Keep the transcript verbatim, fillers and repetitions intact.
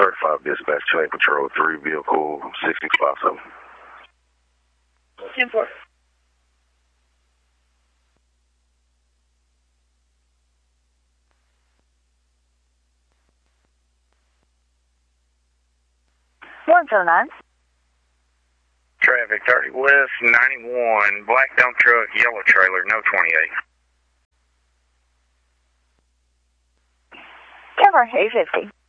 thirty-five dispatch, train patrol, three vehicle, six six five seven. ten four. one seven nine. Traffic thirty West ninety-one, black dump truck, yellow trailer, no twenty-eight. ten four, eight fifty.